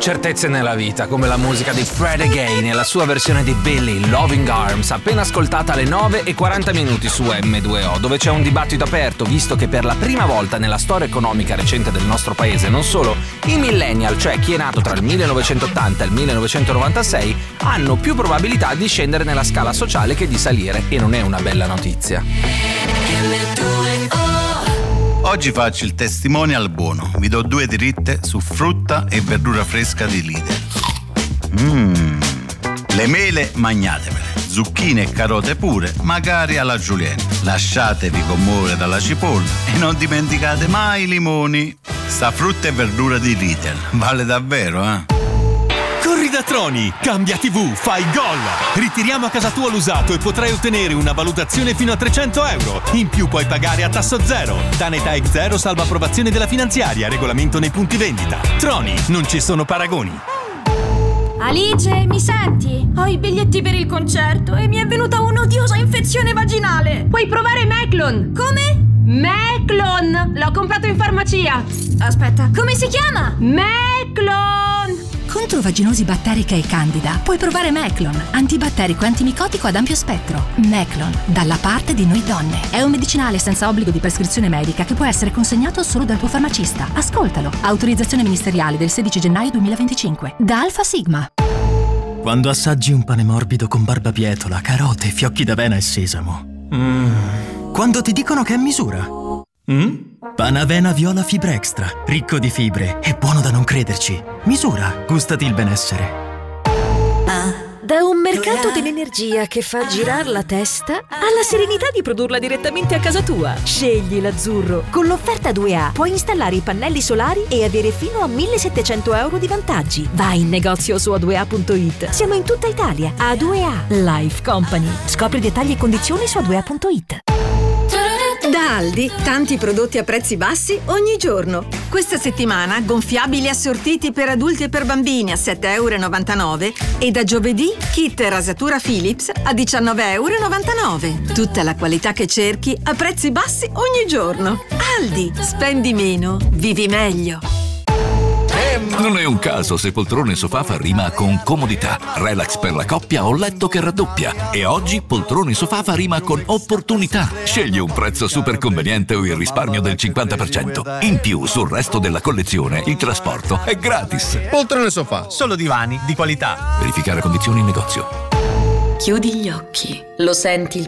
Certezze nella vita, come la musica di Fred Again e la sua versione di Billy, Loving Arms, appena ascoltata alle 9:40 su M2O, dove c'è un dibattito aperto, visto che per la prima volta nella storia economica recente del nostro paese, non solo i millennial, cioè chi è nato tra il 1980 e il 1996, hanno più probabilità di scendere nella scala sociale che di salire, e non è una bella notizia. Oggi faccio il testimonial buono. Vi do 2 dritte su frutta e verdura fresca di Lidl. Le mele magnatemele, zucchine e carote pure, magari alla julienne. Lasciatevi commuovere dalla cipolla e non dimenticate mai i limoni. Sta frutta e verdura di Lidl vale davvero, eh? Corri da Troni, cambia TV, fai gol! Ritiriamo a casa tua l'usato e potrai ottenere una valutazione fino a €300. In più puoi pagare a tasso zero. Taneta X0 salva approvazione della finanziaria, regolamento nei punti vendita. Troni, non ci sono paragoni. Alice, mi senti? Ho i biglietti per il concerto e mi è venuta un'odiosa infezione vaginale. Puoi provare Meclon. Come? Meclon! L'ho comprato in farmacia. Aspetta, come si chiama? Meclon! Contro vaginosi batterica e candida puoi provare Meclon, antibatterico e antimicotico ad ampio spettro. Meclon, dalla parte di noi donne. È un medicinale senza obbligo di prescrizione medica che può essere consegnato solo dal tuo farmacista. Ascoltalo. Autorizzazione ministeriale del 16 gennaio 2025. Da Alfa Sigma. Quando assaggi un pane morbido con barbabietola, carote, fiocchi d'avena e sesamo. Quando ti dicono che è misura. Panavena Viola Fibra Extra, ricco di fibre e buono da non crederci. Misura, gustati il benessere. Da un mercato dell'energia che fa girare la testa alla serenità di produrla direttamente a casa tua. Scegli l'Azzurro. Con l'offerta 2A puoi installare i pannelli solari e avere fino a €1.700 di vantaggi. Vai in negozio su a2a.it. Siamo in tutta Italia. A2A Life Company. Scopri dettagli e condizioni su a2a.it. Da Aldi, tanti prodotti a prezzi bassi ogni giorno. Questa settimana gonfiabili assortiti per adulti e per bambini a €7,99 e da giovedì kit rasatura Philips a €19,99. Tutta la qualità che cerchi a prezzi bassi ogni giorno. Aldi, spendi meno, vivi meglio. Non è un caso se poltrone sofà rima con comodità, relax per la coppia o letto che raddoppia. E oggi poltrone sofà rima con opportunità. Scegli un prezzo super conveniente o il risparmio del 50%. In più, sul resto della collezione, il trasporto è gratis. Poltrone sofà, solo divani di qualità. Verificare condizioni in negozio. Chiudi gli occhi. Lo senti il